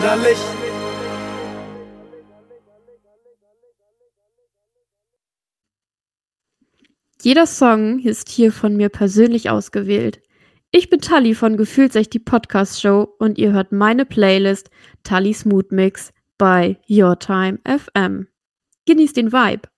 Jeder Song ist hier von mir persönlich ausgewählt. Ich bin Tali von Gefühlt echt die Podcast Show und ihr hört meine Playlist Tallis Mood Mix bei Your Time FM. Genießt den Vibe.